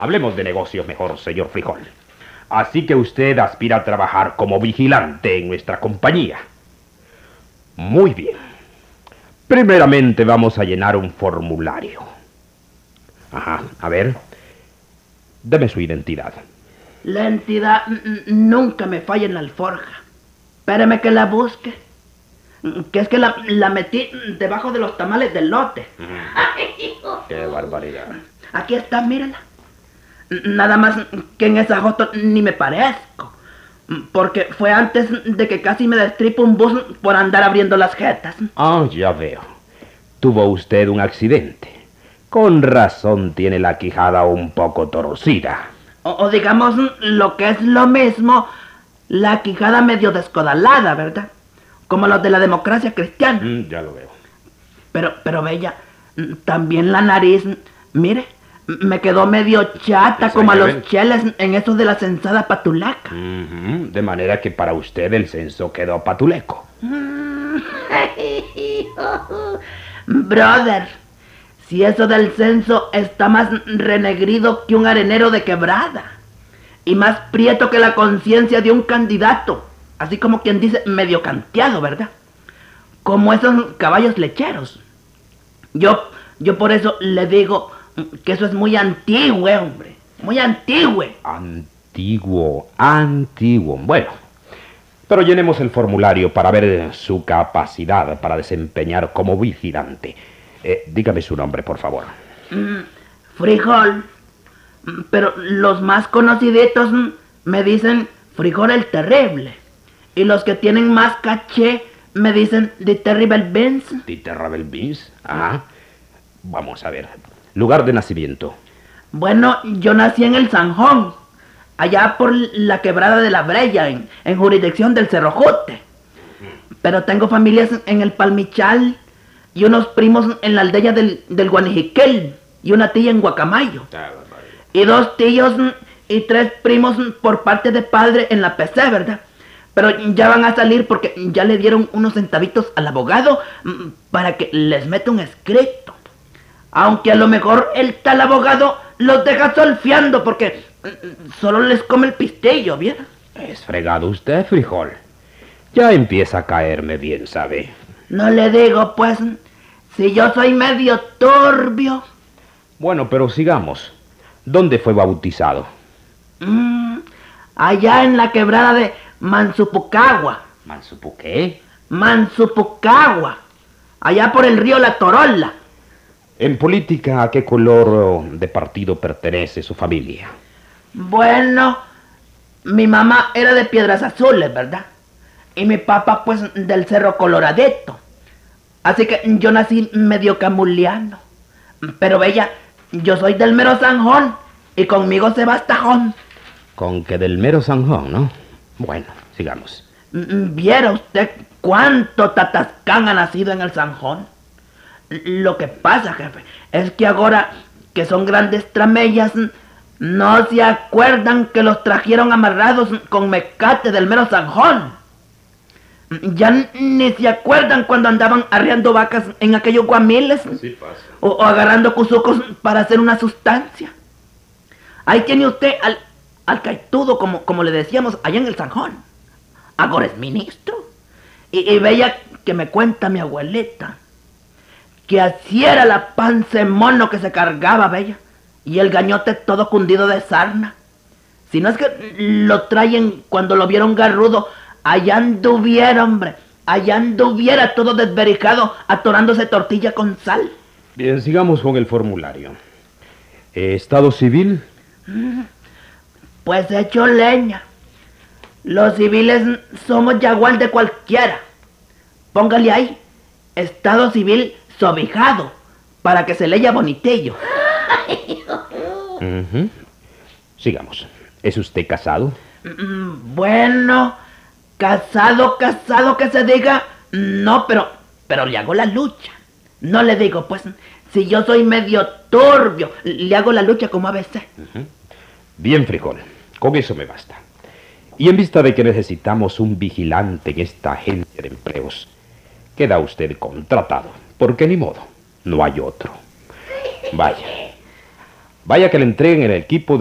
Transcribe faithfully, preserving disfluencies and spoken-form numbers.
Hablemos de negocios mejor, señor Frijol. Así que usted aspira a trabajar como vigilante en nuestra compañía. Muy bien. Primeramente vamos a llenar un formulario. Ajá, a ver. Deme su identidad. La entidad nunca me falla en la alforja. Espéreme que la busque. Que es que la, la metí debajo de los tamales del lote. Mm. Qué barbaridad. Aquí está, mírala. Nada más que en esa foto ni me parezco. Porque fue antes de que casi me destripo un bus por andar abriendo las jetas. Ah, ya veo. Tuvo usted un accidente. Con razón tiene la quijada un poco torcida. O, o digamos lo que es lo mismo, la quijada medio descodalada, ¿verdad? Como los de la democracia cristiana. Mm, ya lo veo. Pero, pero bella, también la nariz, mire, me quedó medio chata como a los cheles en esos de la censada patulaca. Uh-huh. De manera que para usted el censo quedó patuleco. Brother, si eso del censo está más renegrido que un arenero de quebrada y más prieto que la conciencia de un candidato, así como quien dice medio canteado, ¿verdad? Como esos caballos lecheros. Yo, yo por eso le digo que eso es muy antiguo, hombre. Muy antiguo. Antiguo, antiguo. Bueno, pero llenemos el formulario para ver su capacidad para desempeñar como vigilante. Eh, dígame su nombre, por favor. Mm, Frijol. Pero los más conociditos me dicen Frijol el Terrible. Y los que tienen más caché me dicen The Terrible Beans. The Terrible Beans. Ajá. Vamos a ver. Lugar de nacimiento. Bueno, yo nací en el Sanjón, allá por la quebrada de la Breya, en, en jurisdicción del Cerro Jote. Pero tengo familias en el Palmichal y unos primos en la aldea del, del Guanijiquel y una tía en Guacamayo. Y dos tíos y tres primos por parte de padre en la P C, ¿verdad? Pero ya van a salir porque ya le dieron unos centavitos al abogado para que les meta un escrito. Aunque a lo mejor el tal abogado los deja solfeando porque solo les come el pistillo, ¿bien? Es fregado usted, Frijol. Ya empieza a caerme bien, ¿sabe? No le digo, pues, si yo soy medio turbio. Bueno, pero sigamos. ¿Dónde fue bautizado? Mm, allá en la quebrada de Mansupucagua. ¿Mansupu qué? Mansupucagua. Allá por el río La Torola. En política, ¿a qué color de partido pertenece su familia? Bueno, mi mamá era de Piedras Azules, ¿verdad? Y mi papá, pues, del Cerro Coloradito. Así que yo nací medio camuliano. Pero bella, yo soy del mero Sanjón y conmigo se va hasta Jón. Con que del mero Sanjón, ¿no? Bueno, sigamos. ¿Viera usted cuánto tatascán ha nacido en el Sanjón? Lo que pasa, jefe, es que ahora que son grandes tramellas, no se acuerdan que los trajeron amarrados con mecate del mero Sanjón. Ya ni se acuerdan cuando andaban arreando vacas en aquellos guamiles. Así pasa. O, o agarrando cuzucos para hacer una sustancia. Ahí tiene usted al, al caitudo, como, como le decíamos allá en el Sanjón. Ahora es ministro. Y, y veía que me cuenta mi abuelita que así era la panza de mono que se cargaba, bella, y el gañote todo cundido de sarna. Si no es que lo traen cuando lo vieron garrudo, allá anduviera, hombre, allá anduviera todo desberijado, atorándose tortilla con sal. Bien, sigamos con el formulario. ¿Estado civil? Pues hecho leña. Los civiles somos yagual de cualquiera. Póngale ahí, estado civil sobijado, para que se lea bonitillo. Uh-huh. Sigamos. ¿Es usted casado? Mm, bueno, casado, casado que se diga, no, pero, pero le hago la lucha. No le digo, pues, si yo soy medio turbio, le hago la lucha como A B C. Uh-huh. Bien, Frijol, con eso me basta. Y en vista de que necesitamos un vigilante en esta agencia de empleos, queda usted contratado, porque ni modo, no hay otro. Vaya. Vaya que le entreguen el equipo